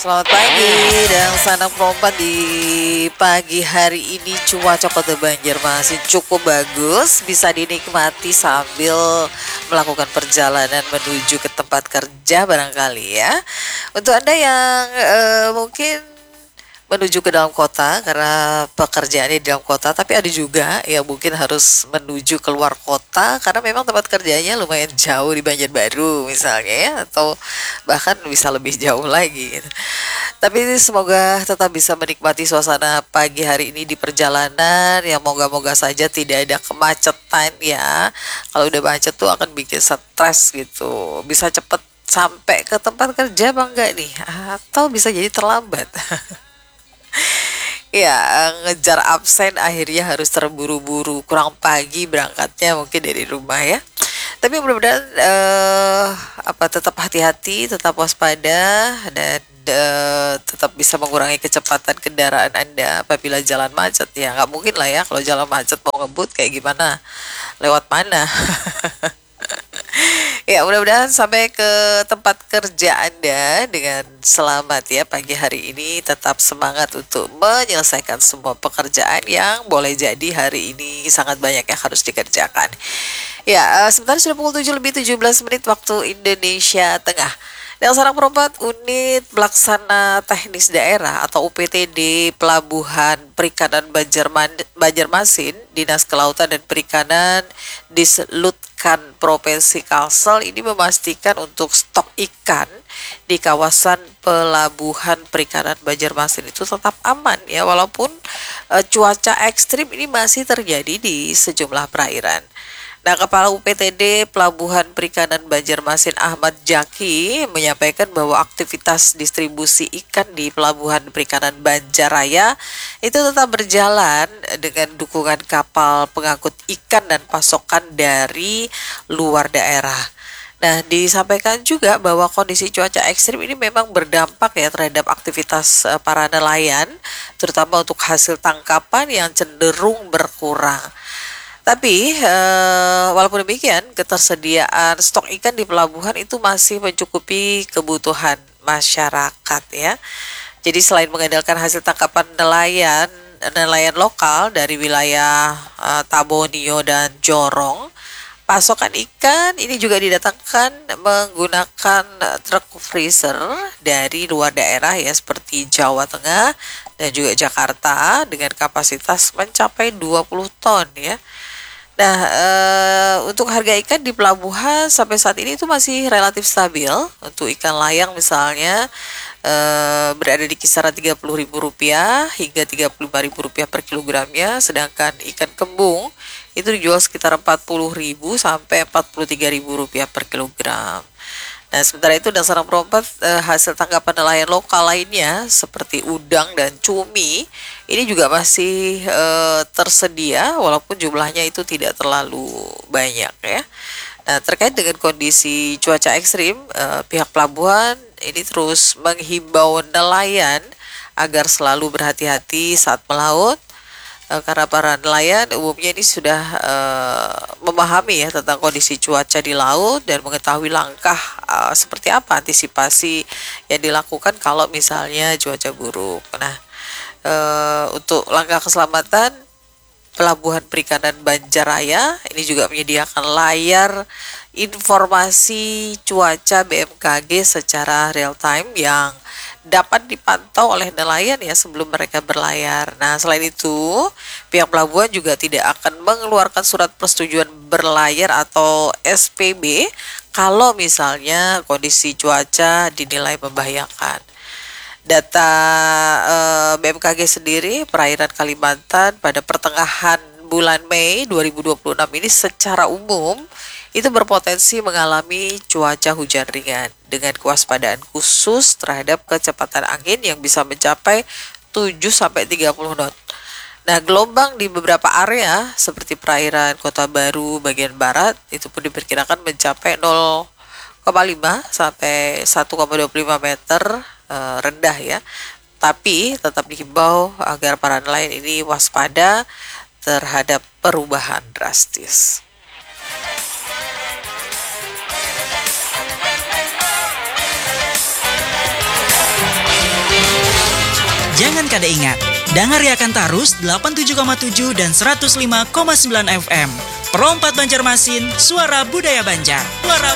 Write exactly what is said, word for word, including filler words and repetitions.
Selamat pagi dan salam perompak di pagi hari ini cuaca Kota Banjarmasin cukup bagus, bisa dinikmati sambil melakukan perjalanan menuju ke tempat kerja barangkali ya. Untuk Anda yang eh, mungkin menuju ke dalam kota karena pekerjaannya di dalam kota, tapi ada juga yang mungkin harus menuju keluar kota karena memang tempat kerjanya lumayan jauh di Banjarbaru misalnya ya, atau bahkan bisa lebih jauh lagi gitu. Tapi semoga tetap bisa menikmati suasana pagi hari ini di perjalanan, yang moga-moga saja tidak ada kemacetan ya. Kalau udah macet tuh akan bikin stres gitu, bisa cepet sampai ke tempat kerja bang enggak nih, atau bisa jadi terlambat. Ya, ngejar absen akhirnya harus terburu-buru, kurang pagi berangkatnya mungkin dari rumah ya. Tapi mudah-mudahan eh, apa tetap hati-hati, tetap waspada dan eh, tetap bisa mengurangi kecepatan kendaraan Anda apabila jalan macet ya. Nggak mungkin lah ya kalau jalan macet mau ngebut kayak gimana, lewat mana. Ya, mudah-mudahan sampai ke tempat kerja Anda dengan selamat ya pagi hari ini. Tetap semangat untuk menyelesaikan semua pekerjaan yang boleh jadi hari ini sangat banyak yang harus dikerjakan. Ya, eh, sebentar sudah pukul tujuh lebih tujuh belas menit waktu Indonesia Tengah. Dan seorang perempat unit pelaksana teknis daerah atau U P T D Pelabuhan Perikanan Banjarman, Banjarmasin, Dinas Kelautan dan Perikanan Dislutkan Provinsi Kalsel ini memastikan untuk stok ikan di kawasan Pelabuhan Perikanan Banjarmasin itu tetap aman ya, walaupun eh, cuaca ekstrim ini masih terjadi di sejumlah perairan. Nah, Kepala U P T D Pelabuhan Perikanan Banjarmasin Ahmad Jaki menyampaikan bahwa aktivitas distribusi ikan di Pelabuhan Perikanan Banjaraya itu tetap berjalan dengan dukungan kapal pengangkut ikan dan pasokan dari luar daerah. Nah, disampaikan juga bahwa kondisi cuaca ekstrim ini memang berdampak ya terhadap aktivitas eh, para nelayan, terutama untuk hasil tangkapan yang cenderung berkurang. Tapi eh, walaupun demikian, ketersediaan stok ikan di pelabuhan itu masih mencukupi kebutuhan masyarakat ya. Jadi selain mengandalkan hasil tangkapan nelayan, nelayan lokal dari wilayah eh, Tabonio dan Jorong, pasokan ikan ini juga didatangkan menggunakan eh, truk freezer dari luar daerah ya, seperti Jawa Tengah dan juga Jakarta dengan kapasitas mencapai dua puluh ton ya. Nah, eh, untuk harga ikan di pelabuhan sampai saat ini itu masih relatif stabil. Untuk ikan layang misalnya eh, berada di kisaran tiga puluh ribu rupiah hingga tiga puluh lima ribu rupiah per kilogramnya, sedangkan ikan kembung itu dijual sekitar empat puluh ribu sampai empat puluh tiga ribu rupiah per kilogram. Nah, sementara itu dasar perempat eh, hasil tangkapan nelayan lokal lainnya seperti udang dan cumi ini juga masih eh, tersedia walaupun jumlahnya itu tidak terlalu banyak ya. Nah, terkait dengan kondisi cuaca ekstrim, eh, pihak pelabuhan ini terus menghimbau nelayan agar selalu berhati-hati saat melaut. Eh, karena para nelayan umumnya ini sudah eh, memahami ya tentang kondisi cuaca di laut dan mengetahui langkah eh, seperti apa antisipasi yang dilakukan kalau misalnya cuaca buruk. Nah, eh, untuk langkah keselamatan, Pelabuhan Perikanan Banjaraya ini juga menyediakan layar informasi cuaca B M K G secara real time yang dapat dipantau oleh nelayan ya sebelum mereka berlayar. Nah, selain itu, pihak pelabuhan juga tidak akan mengeluarkan surat persetujuan berlayar atau S P B kalau misalnya kondisi cuaca dinilai membahayakan. Data eh, B M K G sendiri, perairan Kalimantan pada pertengahan bulan Mei dua ribu dua puluh enam ini secara umum itu berpotensi mengalami cuaca hujan ringan dengan kewaspadaan khusus terhadap kecepatan angin yang bisa mencapai tujuh sampai tiga puluh knot. Nah, gelombang di beberapa area seperti perairan Kota Baru bagian barat itu pun diperkirakan mencapai nol koma lima sampai satu koma dua puluh lima meter, eh, rendah ya. Tapi tetap dihimbau agar para nelayan ini waspada terhadap perubahan drastis. jangan kada ingat. Dengar Yakan Tarus delapan puluh tujuh koma tujuh dan seratus lima koma sembilan F M. Perompat Banjarmasin, suara budaya Banjar. Suara